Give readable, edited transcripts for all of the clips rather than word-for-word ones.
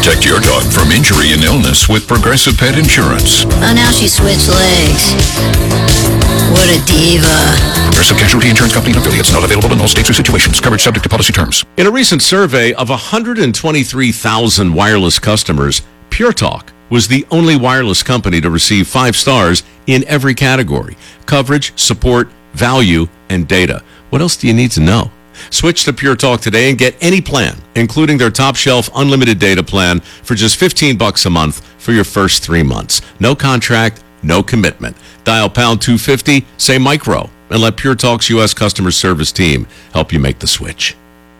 Protect your dog from injury and illness with Progressive Pet Insurance. Oh, now she switched legs. What a diva. Progressive Casualty Insurance Company and affiliates. Not available in all states or situations. Coverage subject to policy terms. In a recent survey of 123,000 wireless customers, Pure Talk was the only wireless company to receive 5 stars in every category: coverage, support, value, and data. What else do you need to know? Switch to Pure Talk today and get any plan, including their top shelf unlimited data plan, for just $15 a month for your first 3 months. No contract, no commitment. Dial pound 250, say micro, and let Pure Talk's U.S. customer service team help you make the switch.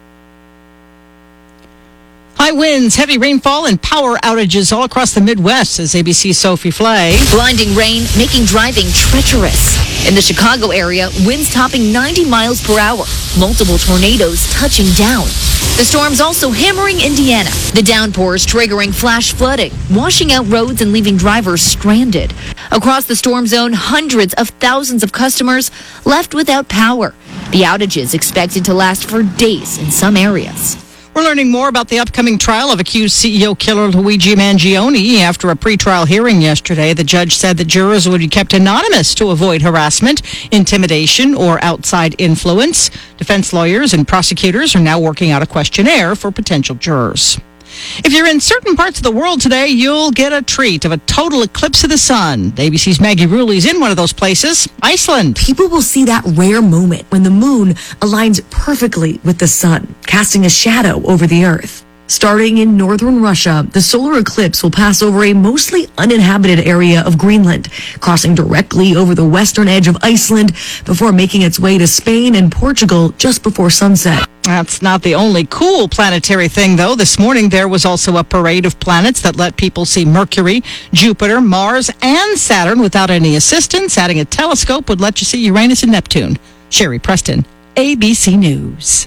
High winds, heavy rainfall, and power outages all across the Midwest, says ABC's Sophie Flay. Blinding rain making driving treacherous. In the Chicago area, winds topping 90 miles per hour. Multiple tornadoes touching down. The storm's also hammering Indiana. The downpours triggering flash flooding, washing out roads and leaving drivers stranded. Across the storm zone, hundreds of thousands of customers left without power. The outages expected to last for days in some areas. We're learning more about the upcoming trial of accused CEO killer Luigi Mangione. After a pretrial hearing yesterday, the judge said that jurors would be kept anonymous to avoid harassment, intimidation, or outside influence. Defense lawyers and prosecutors are now working out a questionnaire for potential jurors. If you're in certain parts of the world today, you'll get a treat of a total eclipse of the sun. The ABC's Maggie Ruley's in one of those places, Iceland. People will see that rare moment when the moon aligns perfectly with the sun, casting a shadow over the earth. Starting in northern Russia, the solar eclipse will pass over a mostly uninhabited area of Greenland, crossing directly over the western edge of Iceland before making its way to Spain and Portugal just before sunset. That's not the only cool planetary thing, though. This morning, there was also a parade of planets that let people see Mercury, Jupiter, Mars, and Saturn without any assistance. Adding a telescope would let you see Uranus and Neptune. Sherry Preston, ABC News.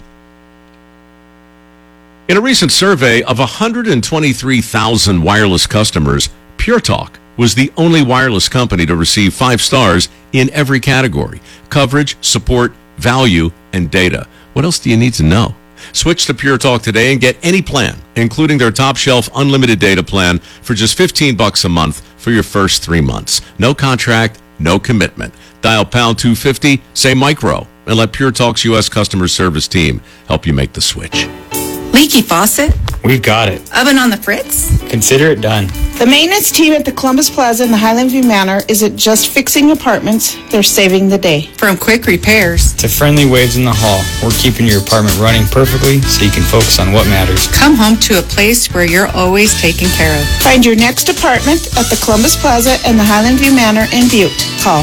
In a recent survey of 123,000 wireless customers, Pure Talk was the only wireless company to receive 5 stars in every category: coverage, support, value, and data. What else do you need to know? Switch to Pure Talk today and get any plan, including their top shelf unlimited data plan, for just $15 a month for your first 3 months. No contract, no commitment. Dial pound 250, say micro, and let Pure Talk's U.S. customer service team help you make the switch. Leaky faucet? We've got it. Oven on the fritz? Consider it done. The maintenance team at the Columbus Plaza in the Highland View Manor isn't just fixing apartments, they're saving the day. From quick repairs to friendly waves in the hall, we're keeping your apartment running perfectly so you can focus on what matters. Come home to a place where you're always taken care of. Find your next apartment at the Columbus Plaza and the Highland View Manor in Butte. Call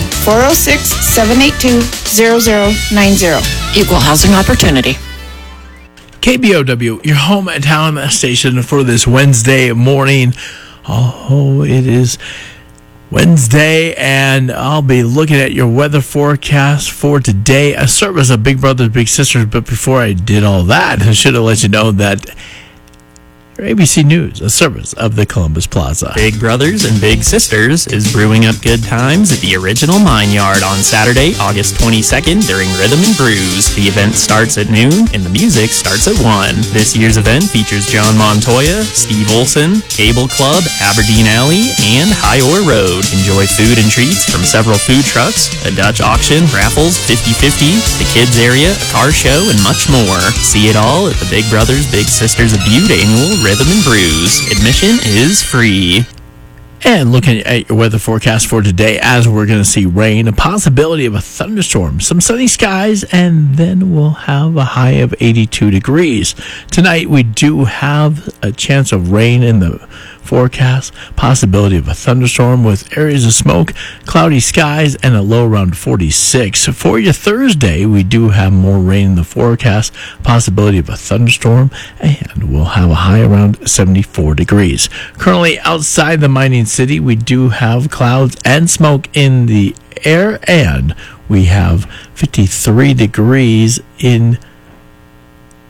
406-782-0090. Equal housing opportunity. KBOW, your home and town station for this Wednesday morning. Oh, it is Wednesday, and I'll be looking at your weather forecast for today. A service of Big Brothers Big Sisters, but before I did all that, I should have let you know that your ABC News, a service of the Columbus Plaza. Big Brothers and Big Sisters is brewing up good times at the original Mine Yard on Saturday, August 22nd during Rhythm and Brews. The event starts at noon and the music starts at 1. This year's event features John Montoya, Steve Olson, Cable Club, Aberdeen Alley, and High Ore Road. Enjoy food and treats from several food trucks, a Dutch auction, raffles, 50-50, the kids area, a car show, and much more. See it all at the Big Brothers Big Sisters of Butte annual Rhythm and Brews. Admission is free. And looking at your weather forecast for today, as we're going to see rain, a possibility of a thunderstorm, some sunny skies, and then we'll have a high of 82 degrees. Tonight, we do have a chance of rain in the forecast, possibility of a thunderstorm with areas of smoke, cloudy skies, and a low around 46. For your Thursday, we do have more rain in the forecast, possibility of a thunderstorm, and we'll have a high around 74 degrees. Currently outside the mining city, we do have clouds and smoke in the air, and we have 53 degrees in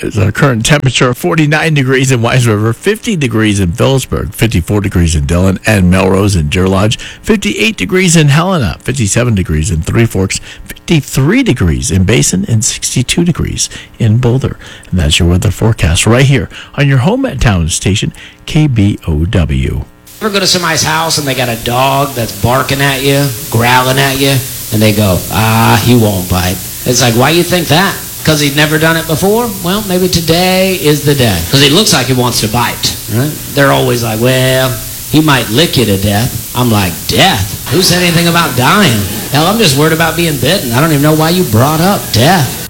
There's a current temperature of 49 degrees in Wise River, 50 degrees in Phillipsburg, 54 degrees in Dillon and Melrose and Deer Lodge, 58 degrees in Helena, 57 degrees in Three Forks, 53 degrees in Basin, and 62 degrees in Boulder. And that's your weather forecast right here on your hometown station, KBOW. Ever go to somebody's house and they got a dog that's barking at you, growling at you, and they go, he won't bite. It's like, why you think that? Because he'd never done it before? Well, maybe today is the day. Because he looks like he wants to bite, right? They're always like, well, he might lick you to death. I'm like, death? Who said anything about dying? Hell, I'm just worried about being bitten. I don't even know why you brought up death.